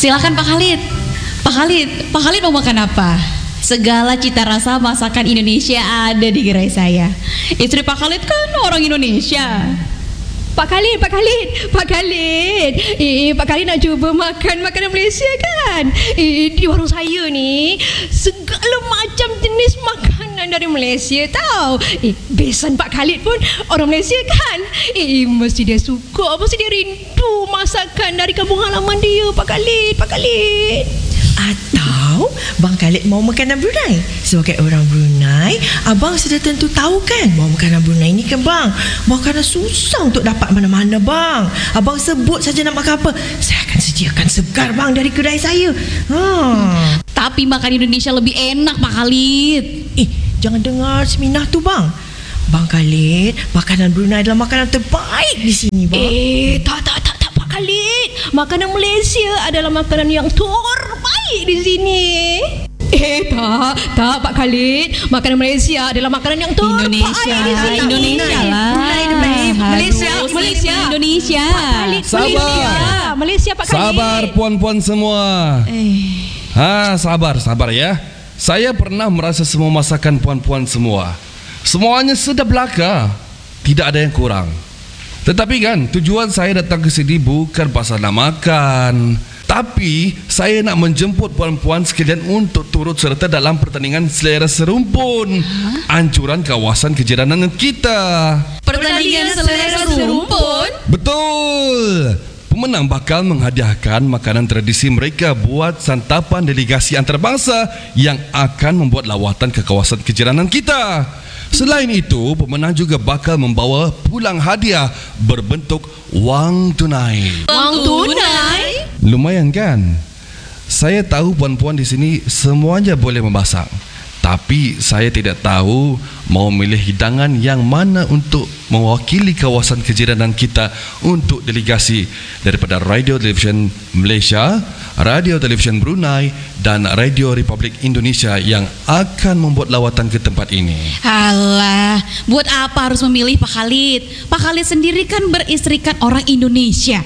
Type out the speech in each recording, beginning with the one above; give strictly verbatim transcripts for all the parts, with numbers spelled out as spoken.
Silakan Pak Khalid. Pak Khalid, Pak Khalid mau makan apa? Segala cita rasa masakan Indonesia ada di gerai saya. Istri Pak Khalid kan orang Indonesia. Pak Khalid, Pak Khalid, Pak Khalid. Eh, Pak Khalid nak cuba makan makanan Malaysia kan? Eh, di warung saya ni segala macam jenis makanan dari Malaysia tau. Eh, besan Pak Khalid pun orang Malaysia kan? Eh, mesti dia suka, mesti dia rindu masakan dari kampung halaman dia, Pak Khalid, Pak Khalid. Atau Bang Khalid mau makanan Brunei. Sebagai orang Brunei, abang sudah tentu tahu kan bahawa makanan Brunei ni kan bang, makanan susah untuk dapat mana-mana bang. Abang sebut saja nak makan apa, saya akan sediakan segar bang dari kedai saya. hmm. Tapi makan Indonesia lebih enak Pak Khalid. Eh, jangan dengar seminah tu bang. Bang Khalid, makanan Brunei adalah makanan terbaik di sini bang. Eh, tak, tak, tak, tak Pak Khalid. Makanan Malaysia adalah makanan yang terbaik di sini. Eh, tak, tak Pak Khalid. Makanan Malaysia adalah makanan yang terbaik Indonesia, di sini. Indonesia lah. Brunei, Brunei. Malaysia, Harus Malaysia. Indonesia. Pak Khalid, Sabar. Malaysia. Malaysia, Pak Khalid. Sabar puan-puan semua. Eh, Ha, sabar, sabar ya. Saya pernah merasa semua masakan puan-puan semua. Semuanya sedap belaka. Tidak ada yang kurang. Tetapi kan tujuan saya datang ke sini bukan pasal nak makan, tapi saya nak menjemput puan-puan sekalian untuk turut serta dalam pertandingan selera serumpun anjuran kawasan kejiranan kita. pertandingan selera serumpun. Betul. Pemenang bakal menghadiahkan makanan tradisi mereka buat santapan delegasi antarabangsa yang akan membuat lawatan ke kawasan kejiranan kita. Selain itu, pemenang juga bakal membawa pulang hadiah berbentuk wang tunai. Wang tunai. Lumayan kan? Saya tahu puan-puan di sini semuanya boleh memasak. Tapi saya tidak tahu mau milih hidangan yang mana untuk mewakili kawasan kejiranan kita untuk delegasi daripada Radio Television Malaysia, Radio Television Brunei dan Radio Republik Indonesia yang akan membuat lawatan ke tempat ini. Alah, buat apa harus memilih Pak Khalid? Pak Khalid sendiri kan beristrikan orang Indonesia.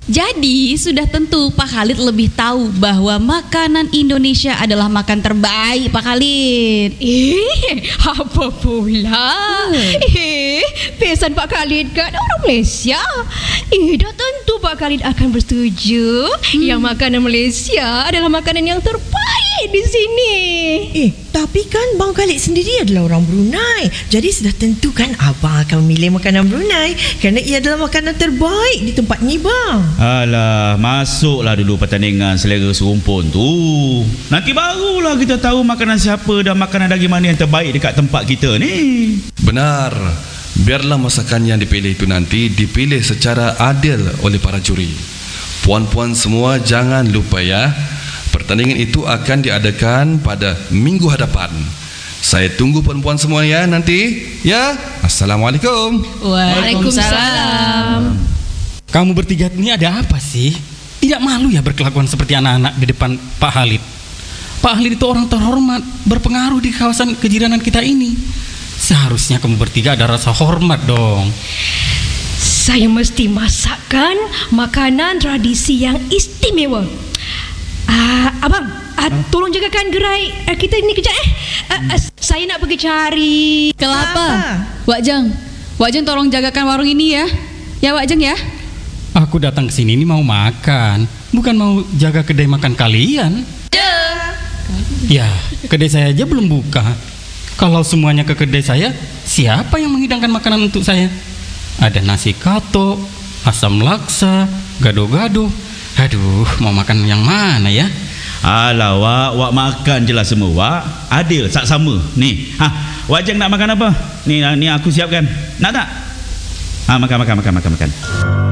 Jadi sudah tentu Pak Khalid lebih tahu bahwa makanan Indonesia adalah makan terbaik Pak Khalid. Eh, apa pula? Hmm. Eh, pesan Pak Khalid kan orang Malaysia. Eh, dah tentu Pak Khalid akan bersetuju Hmm. yang makanan Malaysia adalah makanan yang terbaik di sini. Eh, tapi kan Bang Khalid sendiri adalah orang Brunei. Jadi sudah tentu kan abang akan memilih makanan Brunei kerana ia adalah makanan terbaik di tempat ni bang. Alah, masuklah dulu pertandingan selera serumpun tu. Nanti barulah kita tahu makanan siapa dan makanan daging mana yang terbaik dekat tempat kita ni. Benar. Biarlah masakan yang dipilih itu nanti dipilih secara adil oleh para juri. Puan-puan semua jangan lupa ya, pertandingan itu akan diadakan pada minggu hadapan. Saya tunggu puan-puan semua ya nanti. Ya, Assalamualaikum. Waalaikumsalam. Kamu bertiga ini ada apa sih? Tidak malu ya berkelakuan seperti anak-anak di depan Pak Khalid? Pak Khalid itu orang terhormat, berpengaruh di kawasan kejiranan kita ini. Seharusnya kamu bertiga ada rasa hormat dong. Saya mesti masakkan makanan tradisi yang istimewa. Ah, abang, ah, tolong jagakan gerai ah, kita ini kejap eh. Ah, ah, saya nak pergi cari Kelapa. Apa? Wak Jeng, Wak Jeng tolong jagakan warung ini ya. Ya Wak Jeng ya. Aku datang ke sini ini mau makan, bukan mau jaga kedai makan kalian. Ya, kedai saya aja belum buka. Kalau semuanya ke kedai saya, siapa yang menghidangkan makanan untuk saya? Ada nasi kato, asam laksa, gado-gado. Aduh, mau makan yang mana ya? Alah, wak, wak makan je lah semua, wak. Adil, sak sama. Ni, ha, wak Jeng nak makan apa? Ni, ni aku siapkan. Nak tak? Ha, makan, makan, makan, makan, makan.